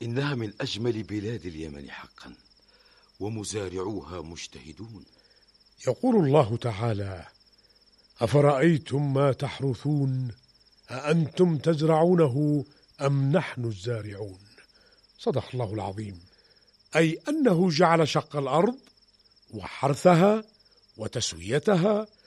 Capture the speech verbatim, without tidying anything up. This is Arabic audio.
إنها من أجمل بلاد اليمن حقا، ومزارعوها مجتهدون. يقول الله تعالى: أفرأيتم ما تحرثون أأنتم تزرعونه أم نحن الزارعون. صدق الله العظيم. أي أنه جعل شق الأرض وحرثها وتسويتها